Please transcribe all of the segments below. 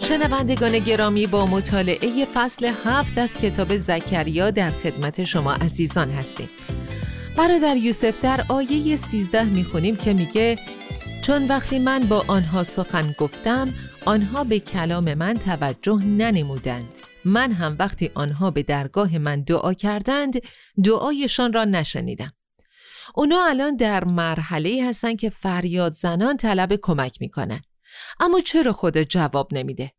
شنوندگان گرامی، با مطالعه فصل 7 از کتاب زکریا در خدمت شما عزیزان هستیم. برادر یوسف در آیه 13 میخونیم که میگه چون وقتی من با آنها سخن گفتم آنها به کلام من توجه ننمودند، من هم وقتی آنها به درگاه من دعا کردند دعایشان را نشنیدم. اونا الان در مرحله‌ای هستن که فریاد زنان طلب کمک میکنن، اما چرا خدا جواب نمیده؟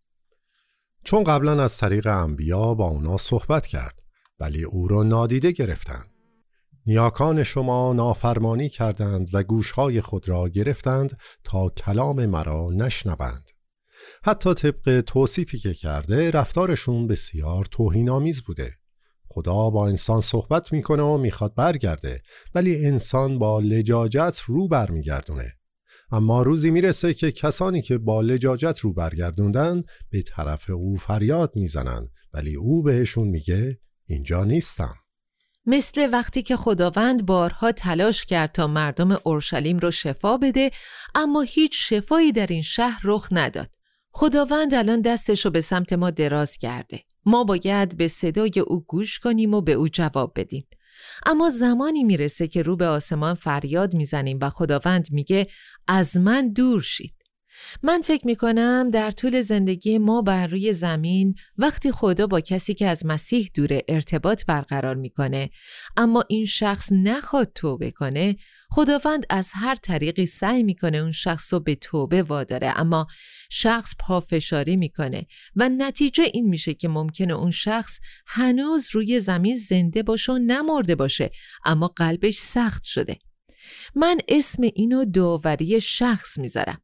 چون قبلا از طریق انبیا با اونا صحبت کرد ولی او را نادیده گرفتند. نیاکان شما نافرمانی کردند و گوشهای خود را گرفتند تا کلام مرا نشنوند. حتی طبق توصیفی که کرده رفتارشون بسیار توهین‌آمیز بوده. خدا با انسان صحبت میکنه و میخواد برگرده، ولی انسان با لجاجت رو برمیگردونه. اما روزی میرسه که کسانی که با لجاجت رو برگردوندن به طرف او فریاد میزنن، ولی او بهشون میگه اینجا نیستم. مثل وقتی که خداوند بارها تلاش کرد تا مردم اورشلیم رو شفا بده، اما هیچ شفایی در این شهر رخ نداد. خداوند الان دستش رو به سمت ما دراز کرده. ما باید به صدای او گوش کنیم و به او جواب بدیم. اما زمانی میرسه که رو به آسمان فریاد میزنیم و خداوند میگه از من دور شید. من فکر میکنم در طول زندگی ما بر روی زمین وقتی خدا با کسی که از مسیح دوره ارتباط برقرار میکنه اما این شخص نخواد توبه کنه، خداوند از هر طریقی سعی میکنه اون شخص رو به توبه واداره، اما شخص پافشاری میکنه و نتیجه این میشه که ممکنه اون شخص هنوز روی زمین زنده باشه و نمرده باشه اما قلبش سخت شده. من اسم اینو داوری شخص میذارم،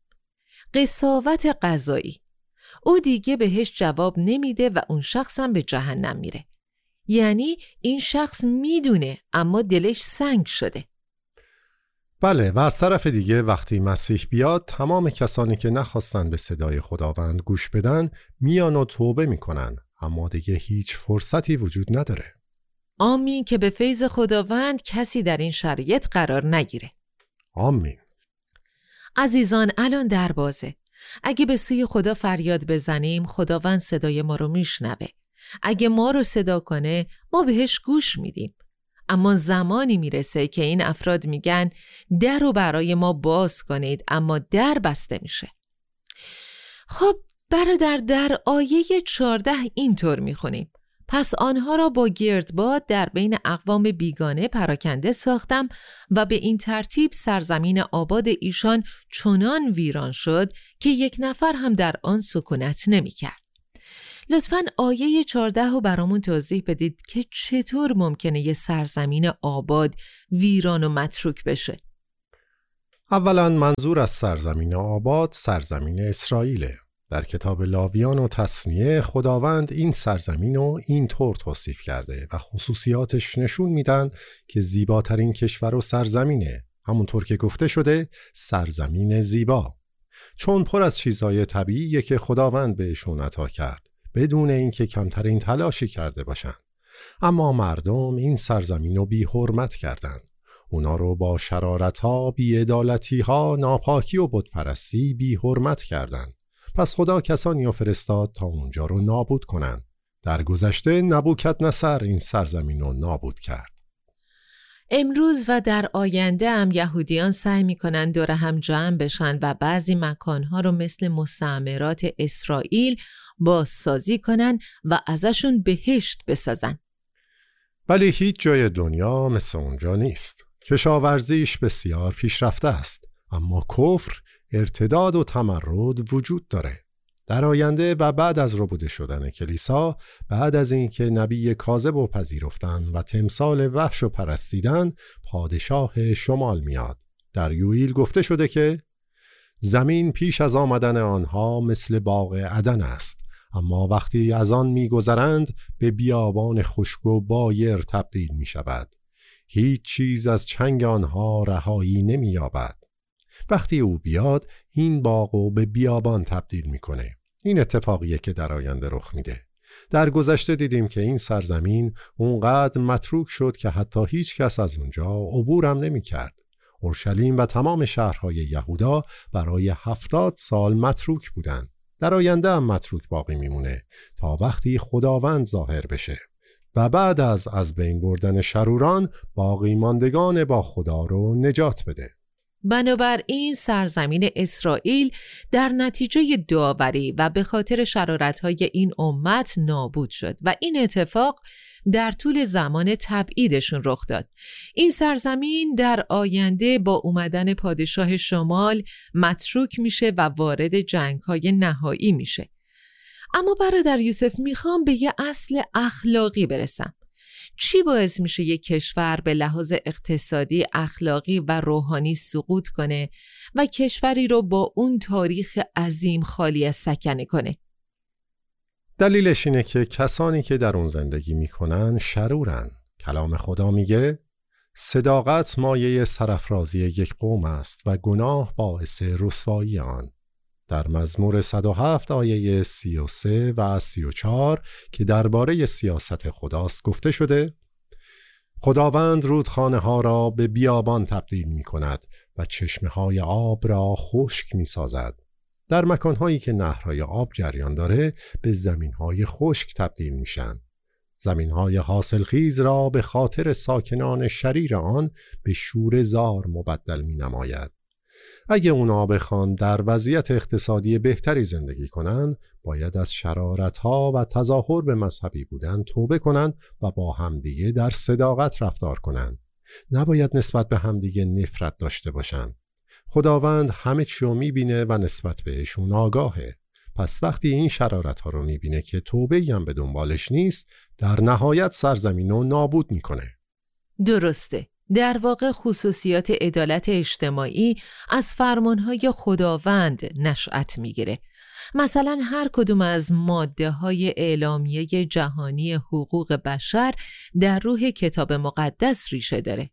قساوت قضایی. او دیگه بهش جواب نمیده و اون شخص هم به جهنم میره. یعنی این شخص میدونه اما دلش سنگ شده. بله، و از طرف دیگه وقتی مسیح بیاد تمام کسانی که نخواستن به صدای خداوند گوش بدن میان و توبه میکنن، اما دیگه هیچ فرصتی وجود نداره. آمین که به فیض خداوند کسی در این شرایط قرار نگیره. آمین. عزیزان، الان در بازه. اگه به سوی خدا فریاد بزنیم خداوند صدای ما رو میشنوه. اگه ما رو صدا کنه ما بهش گوش میدیم. اما زمانی میرسه که این افراد میگن در رو برای ما باز کنید، اما در بسته میشه. خب برادر، در آیه 14 اینطور میخونیم: پس آنها را با گردباد در بین اقوام بیگانه پراکنده ساختم و به این ترتیب سرزمین آباد ایشان چنان ویران شد که یک نفر هم در آن سکونت نمی کرد. لطفاً آیه 14 رو برامون توضیح بدید که چطور ممکنه یه سرزمین آباد ویران و متروک بشه؟ اولا منظور از سرزمین آباد سرزمین اسرائیله. در کتاب لاویان و تثنیه خداوند این سرزمین رو این طور توصیف کرده و خصوصیاتش نشون میدن که زیباترین کشور و سرزمینه، همونطور که گفته شده سرزمین زیبا، چون پر از چیزهای طبیعیه که خداوند بهشون عطا کرد بدون اینکه کمترین تلاشی کرده باشن. اما مردم این سرزمین رو بی حرمت کردن. اونا رو با شرارت‌ها، بی‌عدالتی‌ها، ناپاکی و بتپرستی بی حرمت کردن. پس خدا کسانی رو فرستاد تا اونجا رو نابود کنن. در گذشته نبوکدنصر این سرزمین رو نابود کرد. امروز و در آینده هم یهودیان سعی میکنن دور هم جمع بشن و بعضی مکانها رو مثل مستعمرات اسرائیل بازسازی کنن و ازشون بهشت بسازن. ولی هیچ جای دنیا مثل اونجا نیست. کشاورزیش بسیار پیشرفته است، اما کفر، ارتداد و تمرد وجود داره. در آینده و بعد از ربوده شدن کلیسا، بعد از اینکه نبی کاذب رو پذیرفتن و تمثال وحش رو پرستیدن، پادشاه شمال میاد. در یوئیل گفته شده که زمین پیش از آمدن آنها مثل باغ عدن است، اما وقتی از آن میگذرند به بیابان خشک و بایر تبدیل می شود. هیچ چیز از چنگ آنها رهایی نمی یابد. وقتی او بیاد این باغو به بیابان تبدیل میکنه. این اتفاقیه که در آینده رخ میده. در گذشته دیدیم که این سرزمین اونقدر متروک شد که حتی هیچ کس از اونجا عبورم نمی کرد. اورشلیم و تمام شهرهای یهودا برای 70 سال متروک بودند. در آینده هم متروک باقی میمونه تا وقتی خداوند ظاهر بشه و بعد از بین بردن شروران باقی ماندگان با خدا رو نجات بده. بنابراین سرزمین اسرائیل در نتیجه داوری و به خاطر شرارت‌های این امت نابود شد و این اتفاق در طول زمان تبعیدشون رخ داد. این سرزمین در آینده با اومدن پادشاه شمال متروک میشه و وارد جنگ‌های نهایی میشه. اما برادر یوسف میخوام به یه اصل اخلاقی برسم. چی باعث میشه یک کشور به لحاظ اقتصادی، اخلاقی و روحانی سقوط کنه و کشوری رو با اون تاریخ عظیم خالی از سکنه کنه؟ دلیلش اینه که کسانی که در اون زندگی میکنن شرورن. کلام خدا میگه صداقت مایه سرافرازی یک قوم است و گناه باعث رسوایی آن. در مزمور 107 آیه 33 و 34 که درباره سیاست خداست گفته شده: خداوند رودخانه ها را به بیابان تبدیل می کند و چشمه های آب را خشک می سازد. در مکان هایی که نهرهای آب جریان داره به زمین های خشک تبدیل میشن. زمین های حاصلخیز را به خاطر ساکنان شریر آن به شوره زار مبدل می نماید. اگه اونا بخوان در وضعیت اقتصادی بهتری زندگی کنن، باید از شرارت‌ها و تظاهر به مذهبی بودن توبه کنن و با همدیگه در صداقت رفتار کنن. نباید نسبت به همدیگه نفرت داشته باشن. خداوند همه چیو میبینه و نسبت بهشون آگاهه. پس وقتی این شرارت‌ها رو میبینه که توبه‌ای هم به دنبالش نیست، در نهایت سرزمین رو نابود میکنه. درسته. در واقع خصوصیات عدالت اجتماعی از فرمانهای خداوند نشأت میگیره. مثلا هر کدوم از ماده‌های اعلامیه جهانی حقوق بشر در روح کتاب مقدس ریشه داره.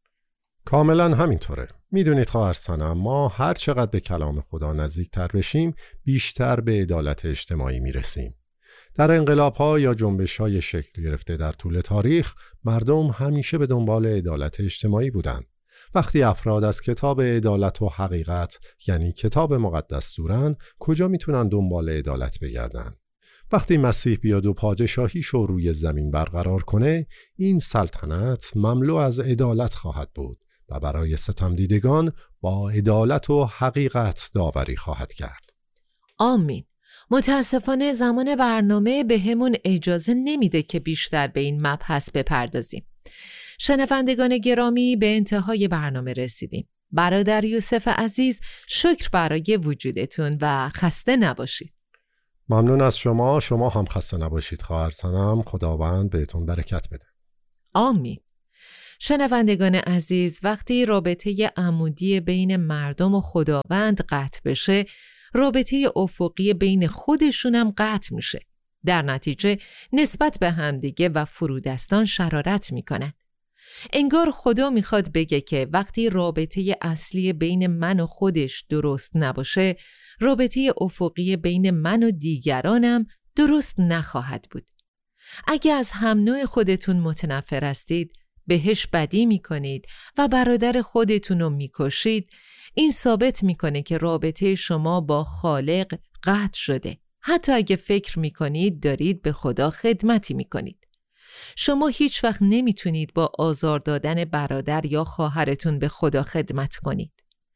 کاملا همینطوره. میدونید خواهر سنم، ما هر چقدر به کلام خدا نزدیکتر بشیم بیشتر به عدالت اجتماعی میرسیم. در انقلاب‌ها یا جنبش‌های شکل گرفته در طول تاریخ، مردم همیشه به دنبال عدالت اجتماعی بودند. وقتی افراد از کتاب عدالت و حقیقت یعنی کتاب مقدس دورن، کجا میتونن دنبال عدالت بگردن؟ وقتی مسیح بیاد و پادشاهیش رو روی زمین برقرار کنه، این سلطنت مملو از عدالت خواهد بود و برای ستمدیدگان با عدالت و حقیقت داوری خواهد کرد. آمین. متاسفانه زمان برنامه به همون اجازه نمیده که بیشتر به این مبحث بپردازیم. شنوندگان گرامی، به انتهای برنامه رسیدیم. برادر یوسف عزیز، شکر برای وجودتون و خسته نباشید. ممنون از شما. شما هم خسته نباشید خواهر سنم. خداوند بهتون برکت بده. آمین. شنوندگان عزیز، وقتی رابطه عمودی بین مردم و خداوند قطع بشه، رابطه افقی بین خودشونم قطع میشه. در نتیجه نسبت به همدیگه و فرودستان شرارت میکنن. انگار خدا میخواد بگه که وقتی رابطه اصلی بین من و خودش درست نباشه، رابطه افقی بین من و دیگرانم درست نخواهد بود. اگه از هم نوع خودتون متنفر هستید، بهش بدی میکنید و برادر خودتون رو میکشید، این ثابت میکنه که رابطه شما با خالق قطع شده. حتی اگه فکر میکنید دارید به خدا خدمتی میکنید. شما هیچ وقت نمیتونید با آزار دادن برادر یا خواهرتون به خدا خدمت کنید.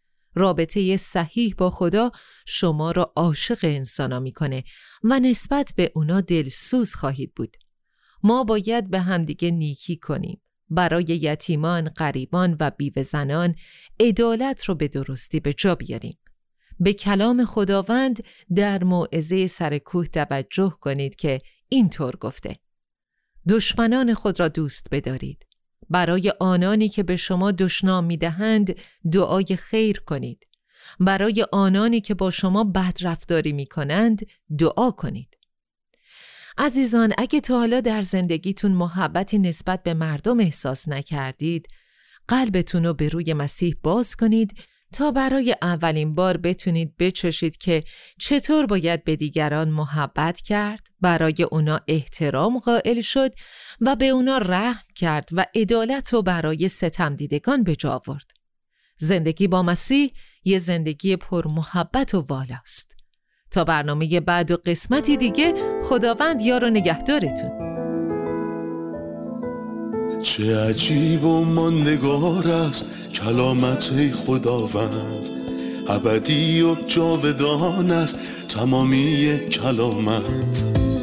رابطه صحیح با خدا شما را عاشق انسانا میکنه و نسبت به اونا دلسوز خواهید بود. ما باید به همدیگه نیکی کنیم. برای یتیمان، غریبان و بیوه زنان عدالت رو به درستی به جا بیاریم. به کلام خداوند در موعظه سر کوه توجه کنید که اینطور گفته: دشمنان خود را دوست بدارید. برای آنانی که به شما دشنام می‌دهند دعای خیر کنید. برای آنانی که با شما بدرفتاری می‌کنند دعا کنید. عزیزان، اگه تا حالا در زندگیتون محبتی نسبت به مردم احساس نکردید، قلبتون رو به روی مسیح باز کنید تا برای اولین بار بتونید بچشید که چطور باید به دیگران محبت کرد، برای اونا احترام قائل شد و به اونا رحم کرد و عدالت رو برای ستمدیدگان به جا آورد. زندگی با مسیح یه زندگی پر محبت و والاست. تا برنامه بعد و قسمتی دیگه، خداوند یار و نگهدارتون. چه عجیب و ماندگار است کلامت خداوند، ابدی و جاودان است تمامی کلامت.